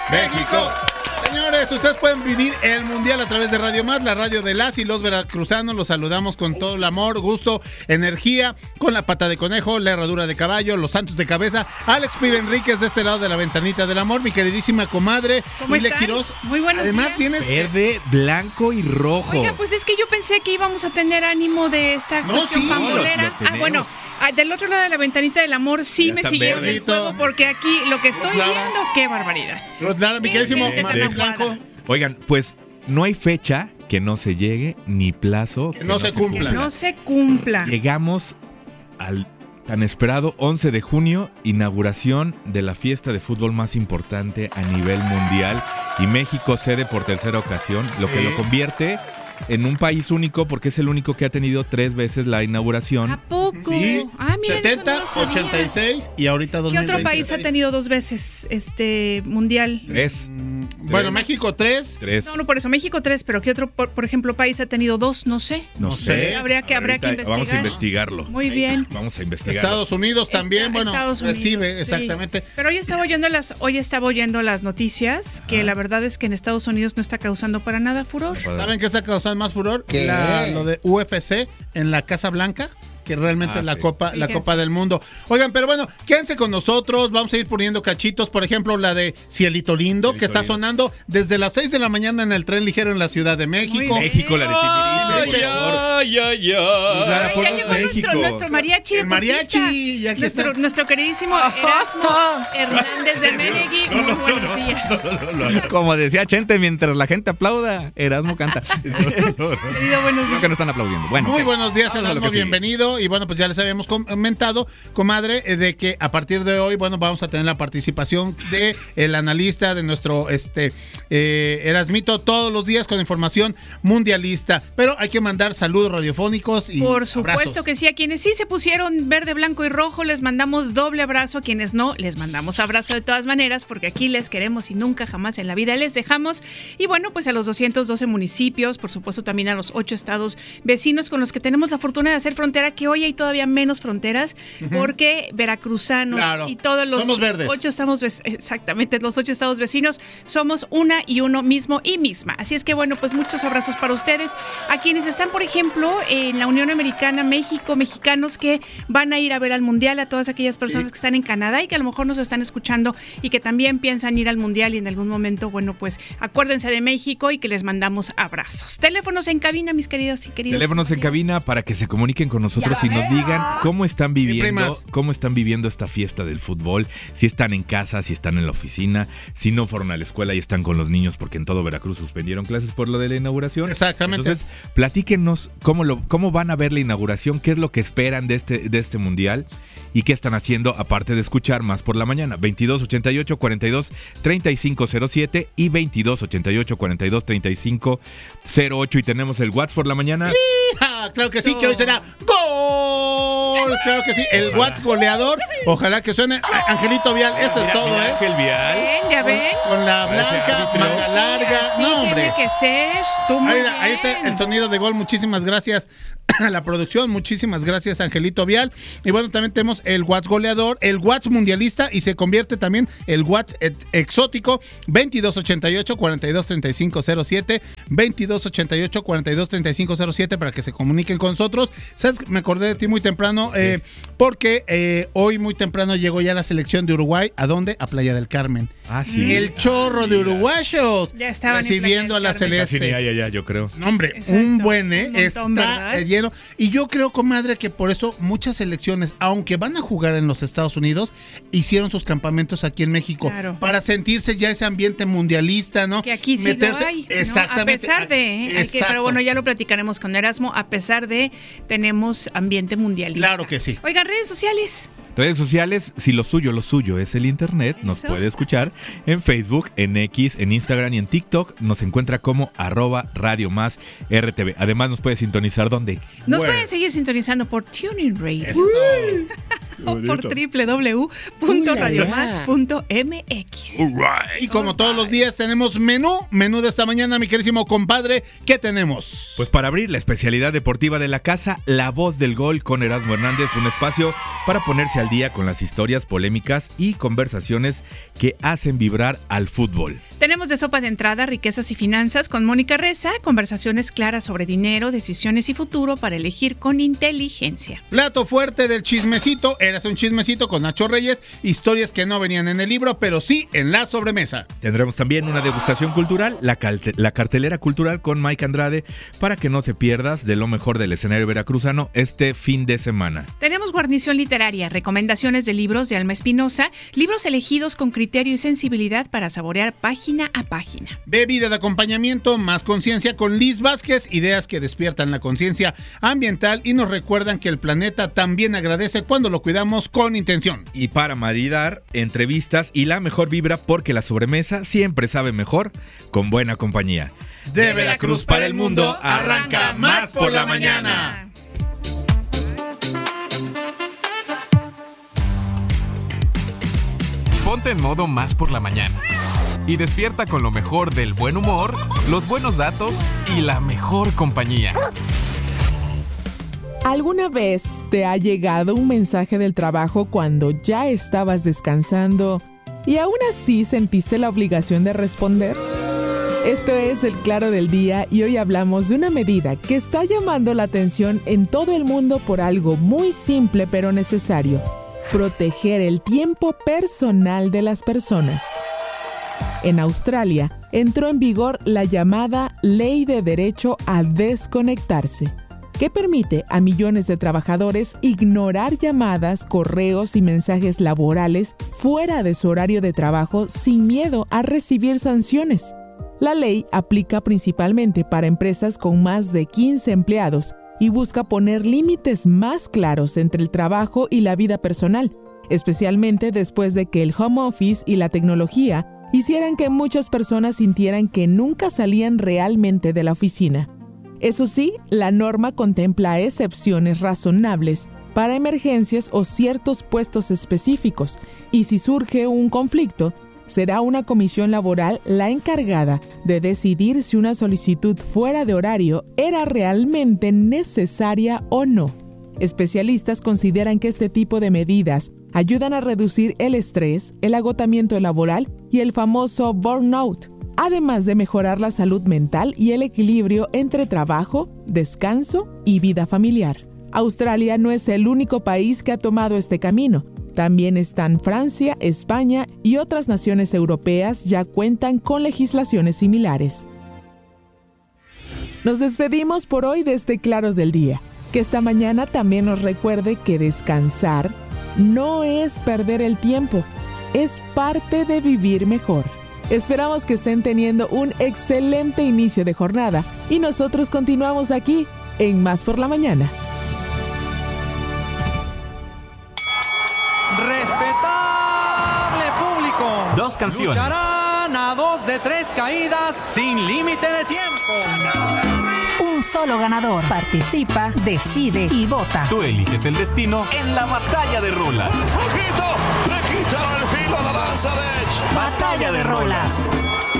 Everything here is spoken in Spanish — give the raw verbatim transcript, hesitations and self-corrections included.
México. Señores, ustedes pueden vivir el Mundial a través de Radio Más, la radio de las y los veracruzanos. Los saludamos con todo el amor, gusto, energía, con la pata de conejo, la herradura de caballo, los santos de cabeza. Alex Pibe Enríquez de este lado de la ventanita del amor, mi queridísima comadre. ¿Cómo Mile están? Quiroz. Muy buenos Además, días. vienes Verde, blanco y rojo. Oiga, pues es que yo pensé que íbamos a tener ánimo de esta No, cuestión sí, pambolera. lo- lo Ah, tenemos. bueno, ah, del otro lado de la ventanita del amor sí Ya me están siguieron el verdito. fuego porque aquí lo que estoy Claro. viendo, qué barbaridad. Roslara, mi queridísimo Bien, Martín bien, Blanco. Oigan, pues no hay fecha que no se llegue, ni plazo que, Que no se cumpla. Que no se cumpla. Llegamos al tan esperado once de junio, inauguración de la fiesta de fútbol más importante a nivel mundial, y México cede por tercera ocasión, lo que Sí. lo convierte en un país único porque es el único que ha tenido tres veces la inauguración. ¿A poco? Sí, Ah, miren, eso setenta, no lo sabía. ochenta y seis y ahorita dos ¿Qué mil otro país veintiséis. ha tenido dos veces este mundial? Tres. Mm, Bueno, México tres. Tres. No, no, por eso México tres, pero ¿qué otro, por, por ejemplo, país ha tenido dos? No sé. No no sé. sé. Habría que, habría que Ahorita investigar. Vamos a investigarlo. Muy bien. Vamos a investigarlo. Estados Unidos también, Está- bueno, Estados Unidos, recibe, sí. exactamente. Pero hoy estaba oyendo las, hoy estaba oyendo las noticias que la verdad es que en Estados Unidos no está causando para nada furor. ¿Saben qué está causando más furor? ¿Qué? La- lo de U F C en la Casa Blanca, que realmente Ah, es la sí. Copa, la Fíjense. Copa del Mundo. Oigan, pero bueno, quédense con nosotros, vamos a ir poniendo cachitos, por ejemplo, la de Cielito Lindo, Cielito que está Lindo. sonando desde las seis de la mañana en el tren ligero en la Ciudad de México. Muy México, la de Ay, Timbiriche, por favor. ya, ya. Clara, Ay, por ya llegó México. nuestro, nuestro mariachi. El mariachi, deportista. y aquí nuestro, está. nuestro queridísimo Erasmo Hernández de Menegui. Muy buenos días. Como decía Chente, mientras la gente aplauda, Erasmo canta. Querido, buenos Creo días. que no están aplaudiendo. Bueno, Muy ok. buenos días, Vamos a lo Erasmo, que sigue. bienvenido. Y bueno, pues ya les habíamos comentado, comadre, eh, de que a partir de hoy, bueno, vamos a tener la participación de el analista, de nuestro este eh, Erasmito, todos los días con información mundialista. Pero hay que mandar saludos radiofónicos y Por supuesto abrazos. que sí, a quienes sí se pusieron verde, blanco y rojo, les mandamos doble abrazo, a quienes no, les mandamos abrazo de todas maneras, porque aquí les queremos y nunca jamás en la vida les dejamos. Y bueno, pues a los doscientos doce municipios, por supuesto también a los ocho estados vecinos con los que tenemos la fortuna de hacer frontera, que hoy hay todavía menos fronteras, porque veracruzanos Claro. y todos los Somos verdes. ocho estamos, ve- exactamente, los ocho estados vecinos, somos una y uno mismo y misma. Así es que bueno, pues muchos abrazos para ustedes. A quienes están, por ejemplo, en la Unión Americana, México, mexicanos que van a ir a ver al Mundial, a todas aquellas personas Sí. que están en Canadá y que a lo mejor nos están escuchando y que también piensan ir al Mundial y en algún momento, bueno, pues acuérdense de México y que les mandamos abrazos. Teléfonos en cabina, mis queridos y queridos. Teléfonos en cabina para que se comuniquen con nosotros y nos digan cómo están viviendo, primas. cómo están viviendo esta fiesta del fútbol, si están en casa, si están en la oficina, si no fueron a la escuela y están con los niños porque en todo Veracruz suspendieron clases por lo de la inauguración. Exactamente. Entonces, platíquenos cómo lo, cómo van a ver la inauguración, qué es lo que esperan de este, de este mundial y qué están haciendo aparte de escuchar Más por la Mañana. veintidós ochenta y ocho, cuarenta y dos, treinta y cinco cero siete y veintidós ochenta y ocho, cuarenta y dos, treinta y cinco cero ocho, y tenemos el WhatsApp por la mañana. ¡Hija! Claro que sí, que hoy será gol. Claro que sí, el Watts goleador. Ojalá que suene a- Angelito Vial, eso es todo, ¿eh? Ángel Vial. Ven, ya ven. Con la blanca, árbitro. manga larga. Así No, hombre. tiene que ser. Tú muy Ahí, ahí bien. está el sonido de gol. Muchísimas gracias a la producción. Muchísimas gracias, Angelito Vial. Y bueno, también tenemos el Watts goleador, el Watts mundialista y se convierte también el Watts et- exótico. veintidós ochenta y ocho, cuarenta y dos, treinta y cinco cero siete. veintidós ochenta y ocho, cuarenta y dos, treinta y cinco cero siete para que se comuniquen con nosotros. ¿Sabes? Me acordé de ti muy temprano eh, porque eh, hoy muy temprano llegó ya la selección de Uruguay. ¿A dónde? A Playa del Carmen. Ah, sí. El chorro de uruguayos Ya estaban en recibiendo Playa a la del Carmen. Casi ni celeste. hay allá, yo creo. No, hombre, Exacto. un buen, ¿eh? Un montón, Está ¿verdad? eh, lleno. Y yo creo, comadre, que por eso muchas selecciones, aunque van a jugar en los Estados Unidos, hicieron sus campamentos aquí en México. Claro. Para sentirse ya ese ambiente mundialista, ¿no? Que aquí sí Meterse- lo hay. ¿no? Exactamente. A pesar de, ¿eh? Hay que- Exacto. pero bueno, ya lo platicaremos con Erasmo. A pesar de, tenemos ambiente mundialista. Claro que sí. Oigan, redes sociales. Redes sociales, si lo suyo, lo suyo es el internet, nos Eso. puede escuchar en Facebook, en X, en Instagram y en TikTok. Nos encuentra como arroba Radio Más R T V. Además nos puede sintonizar donde. Nos Where? pueden seguir sintonizando por Tuning Radio. Eso. o por doble u doble u doble u punto radio más punto m x. Y como todos los días tenemos menú, menú de esta mañana, mi querísimo compadre, ¿qué tenemos? Pues para abrir la especialidad deportiva de la casa, La Voz del Gol con Erasmo Hernández, un espacio para ponerse al día con las historias, polémicas y conversaciones que hacen vibrar al fútbol. Tenemos de sopa de entrada riquezas y finanzas con Mónica Reza, conversaciones claras sobre dinero, decisiones y futuro para elegir con inteligencia. Plato fuerte del chismecito, eras un chismecito con Nacho Reyes, historias que no venían en el libro, pero sí en la sobremesa. Tendremos también una degustación cultural, la, calte- la cartelera cultural con Mike Andrade, para que no te pierdas de lo mejor del escenario veracruzano este fin de semana. Tenemos guarnición literaria, recomendaciones de libros de Alma Espinosa, libros elegidos con criterio y sensibilidad para saborear página a página. Bebida de acompañamiento, más conciencia con Liz Vázquez, ideas que despiertan la conciencia ambiental y nos recuerdan que el planeta también agradece cuando lo cuidamos con intención. Y para maridar, entrevistas y la mejor vibra, porque la sobremesa siempre sabe mejor con buena compañía. De Veracruz para el mundo, arranca Más por la Mañana. Ponte en modo Más por la Mañana y despierta con lo mejor del buen humor, los buenos datos y la mejor compañía. ¿Alguna vez te ha llegado un mensaje del trabajo cuando ya estabas descansando y aún así sentiste la obligación de responder? Esto es El Claro del Día y hoy hablamos de una medida que está llamando la atención en todo el mundo por algo muy simple pero necesario: proteger el tiempo personal de las personas. En Australia entró en vigor la llamada Ley de Derecho a Desconectarse, que permite a millones de trabajadores ignorar llamadas, correos y mensajes laborales fuera de su horario de trabajo sin miedo a recibir sanciones. La ley aplica principalmente para empresas con más de quince empleados y busca poner límites más claros entre el trabajo y la vida personal, especialmente después de que el home office y la tecnología hicieran que muchas personas sintieran que nunca salían realmente de la oficina. Eso sí, la norma contempla excepciones razonables para emergencias o ciertos puestos específicos, y si surge un conflicto, será una comisión laboral la encargada de decidir si una solicitud fuera de horario era realmente necesaria o no. Especialistas consideran que este tipo de medidas ayudan a reducir el estrés, el agotamiento laboral y el famoso burnout, además de mejorar la salud mental y el equilibrio entre trabajo, descanso y vida familiar. Australia no es el único país que ha tomado este camino. También están Francia, España y otras naciones europeas ya cuentan con legislaciones similares. Nos despedimos por hoy de este Claro del Día. Que esta mañana también nos recuerde que descansar no es perder el tiempo, es parte de vivir mejor. Esperamos que estén teniendo un excelente inicio de jornada y nosotros continuamos aquí en Más por la Mañana. Respetable público. Dos canciones. Lucharán a dos de tres caídas sin límite de tiempo. Un solo ganador. Participa, decide y vota. Tú eliges el destino en la batalla de rolas. Poquito, le quita el filo a la lanza de Edge. Batalla de rolas.